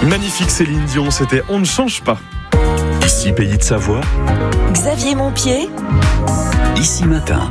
Magnifique Céline Dion, c'était On ne change pas. Ici Pays de Savoie. Xavier Montpied. Ici Matin.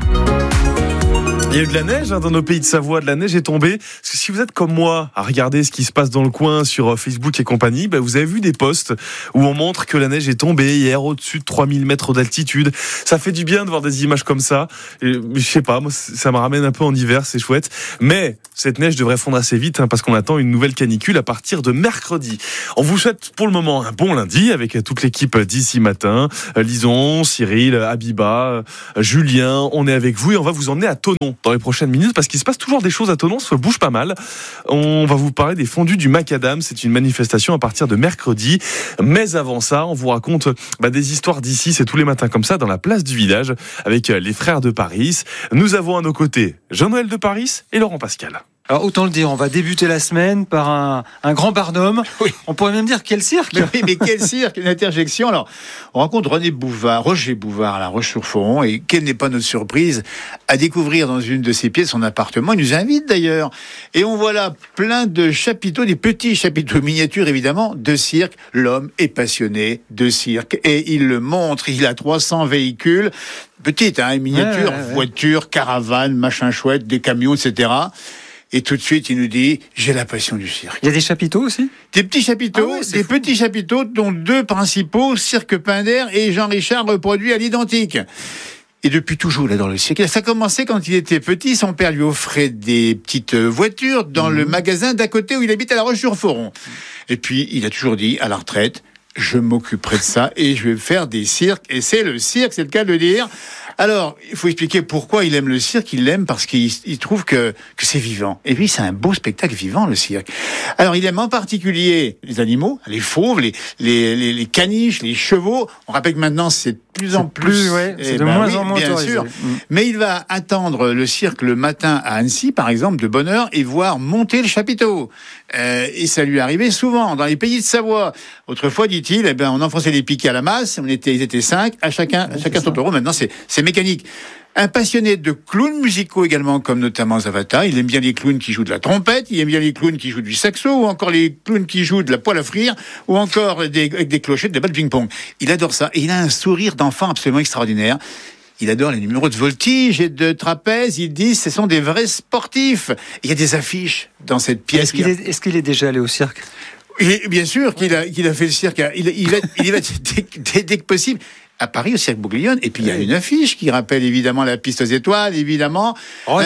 Il y a eu de la neige dans nos pays de Savoie, de la neige est tombée. Parce que si vous êtes comme moi à regarder ce qui se passe dans le coin sur Facebook et compagnie, vous avez vu des posts où on montre que la neige est tombée hier au-dessus de 3000 mètres d'altitude. Ça fait du bien de voir des images comme ça. Et, je sais pas, moi ça me ramène un peu en hiver, c'est chouette. Mais cette neige devrait fondre assez vite parce qu'on attend une nouvelle canicule à partir de mercredi. On vous souhaite pour le moment un bon lundi avec toute l'équipe d'Ici Matin. Lison, Cyril, Abiba, Julien, on est avec vous et on va vous emmener à Thonon dans les prochaines minutes parce qu'il se passe toujours des choses à Thonon, ça bouge pas mal. On va vous parler des fondus du macadam, c'est une manifestation à partir de mercredi. Mais avant ça, on vous raconte des histoires d'ici, c'est tous les matins comme ça dans la place du village avec les frères de Paris. Nous avons à nos côtés Jean-Noël de Paris et Laurent Pascal. Alors autant le dire, on va débuter la semaine par un grand barnum. Oui. On pourrait même dire quel cirque. Mais quel cirque, une interjection. Alors, on rencontre Roger Bouvard à La Roche-sur-Foron, et quelle n'est pas notre surprise à découvrir dans une de ses pièces son appartement. Il nous invite d'ailleurs. Et on voit là plein de chapiteaux, des petits chapiteaux miniatures évidemment, de cirque. L'homme est passionné de cirque et il le montre. Il a 300 véhicules. Petites, miniatures, voitures, caravanes, machin chouette, des camions, etc. Et tout de suite, il nous dit, j'ai la passion du cirque. Il y a des chapiteaux aussi ? Des petits chapiteaux, petits chapiteaux, dont deux principaux, Cirque Pinder et Jean-Richard reproduits à l'identique. Et depuis toujours, il adore le cirque. Ça a commencé quand il était petit, son père lui offrait des petites voitures dans le magasin d'à côté où il habite à La Roche-sur-Foron. Et puis, il a toujours dit, à la retraite, je m'occuperai de ça et je vais faire des cirques. Et c'est le cirque, c'est le cas de le dire. Alors, il faut expliquer pourquoi il aime le cirque. Il l'aime parce qu'il trouve que c'est vivant. Et puis, c'est un beau spectacle vivant, le cirque. Alors, il aime en particulier les animaux, les fauves, les caniches, les chevaux. On rappelle que maintenant, c'est de plus en plus. C'est de moins en moins bien autorisé. sûr. Mais il va attendre le cirque le matin à Annecy, par exemple, de bonne heure, et voir monter le chapiteau. Et ça lui arrivait souvent dans les pays de Savoie. Autrefois, dit-il, on enfonçait les piquets à la masse. Ils étaient 5, à chacun son taureau. Maintenant, c'est mécanique. Un passionné de clowns musicaux également, comme notamment Zavata. Il aime bien les clowns qui jouent de la trompette, il aime bien les clowns qui jouent du saxo, ou encore les clowns qui jouent de la poêle à frire, ou encore avec des clochettes, des balles de ping-pong. Il adore ça. Et il a un sourire d'enfant absolument extraordinaire. Il adore les numéros de voltige et de trapèze. Il dit ce sont des vrais sportifs. Il y a des affiches dans cette pièce. Est-ce qu'il est déjà allé au cirque ? Bien sûr qu'il a fait le cirque. Il va dès que possible. À Paris, au Cirque Bouglione. Et puis, il y a une affiche qui rappelle évidemment la piste aux étoires, évidemment.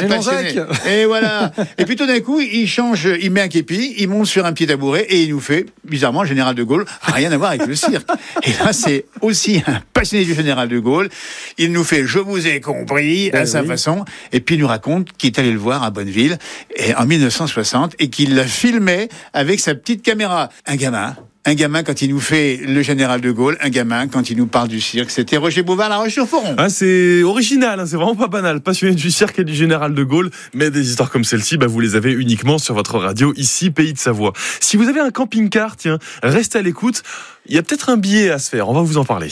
Et voilà. Et puis, tout d'un coup, il met un képi, il monte sur un petit tabouret et il nous fait, bizarrement, le général de Gaulle. Rien à voir avec le cirque. Et là, c'est aussi un passionné du général de Gaulle. Il nous fait, je vous ai compris, à sa façon. Et puis, il nous raconte qu'il est allé le voir à Bonneville en 1960 et qu'il l'a filmé avec sa petite caméra. Un gamin quand il nous fait le général de Gaulle, un gamin quand il nous parle du cirque. C'était Roger Bouvard, La Roche-sur-Foron. C'est original, c'est vraiment pas banal. Passionné du cirque et du général de Gaulle, mais des histoires comme celle-ci, vous les avez uniquement sur votre radio, ici, Pays de Savoie. Si vous avez un camping-car, restez à l'écoute. Il y a peut-être un billet à se faire, on va vous en parler.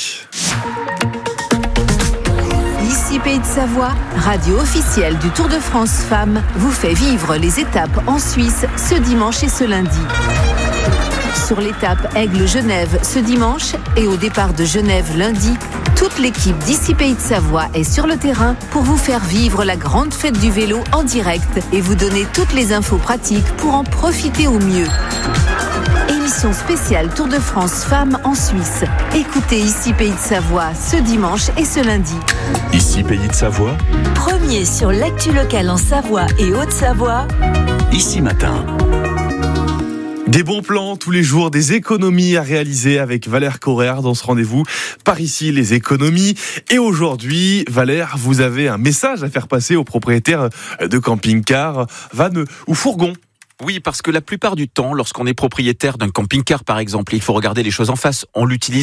Ici Pays de Savoie, radio officielle du Tour de France Femmes, vous fait vivre les étapes en Suisse ce dimanche et ce lundi. Sur l'étape Aigle-Genève ce dimanche et au départ de Genève lundi, toute l'équipe d'Ici Pays de Savoie est sur le terrain pour vous faire vivre la grande fête du vélo en direct et vous donner toutes les infos pratiques pour en profiter au mieux. Émission spéciale Tour de France Femmes en Suisse. Écoutez Ici Pays de Savoie ce dimanche et ce lundi. Ici Pays de Savoie. Premier sur l'actu locale en Savoie et Haute-Savoie. Ici Matin. Des bons plans tous les jours, des économies à réaliser avec Valère Correr dans ce rendez-vous. Par ici, les économies. Et aujourd'hui, Valère, vous avez un message à faire passer aux propriétaires de camping-cars, vannes ou fourgons. Oui, parce que la plupart du temps, lorsqu'on est propriétaire d'un camping-car, par exemple, il faut regarder les choses en face. On l'utilise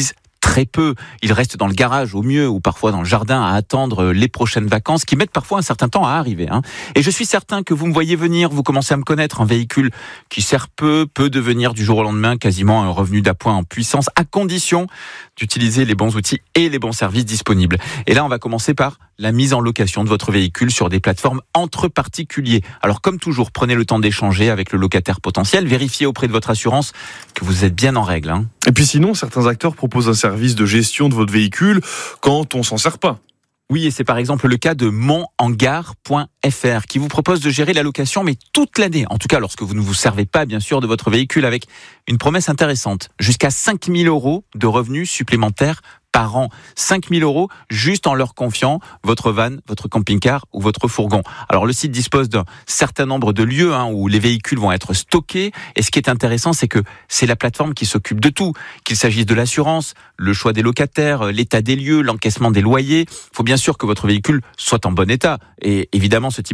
très peu. Ils restent dans le garage au mieux ou parfois dans le jardin à attendre les prochaines vacances qui mettent parfois un certain temps à arriver. Et je suis certain que vous me voyez venir, vous commencez à me connaître, un véhicule qui sert peut devenir du jour au lendemain quasiment un revenu d'appoint en puissance à condition d'utiliser les bons outils et les bons services disponibles. Et là, on va commencer par la mise en location de votre véhicule sur des plateformes entre particuliers. Alors comme toujours, prenez le temps d'échanger avec le locataire potentiel, vérifiez auprès de votre assurance que vous êtes bien en règle. Et puis sinon, certains acteurs proposent un service de gestion de votre véhicule quand on s'en sert pas. Oui, et c'est par exemple le cas de monhangar.fr qui vous propose de gérer la location, mais toute l'année. En tout cas, lorsque vous ne vous servez pas, bien sûr, de votre véhicule, avec une promesse intéressante. Jusqu'à 5 000 € de revenus supplémentaires par an. 5 000 € juste en leur confiant votre van, votre camping-car ou votre fourgon. Alors le site dispose d'un certain nombre de lieux où les véhicules vont être stockés. Et ce qui est intéressant, c'est que c'est la plateforme qui s'occupe de tout. Qu'il s'agisse de l'assurance, le choix des locataires, l'état des lieux, l'encaissement des loyers. Il faut bien sûr que votre véhicule soit en bon état. Et évidemment, ce type